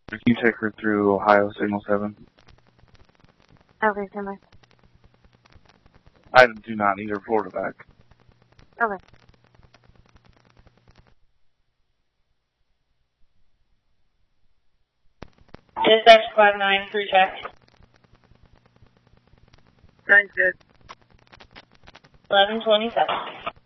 Can you take her through Ohio Signal 7? Okay, come on. I do not need her Florida back. Okay. Dispatch 59, through check. Going good. 1127.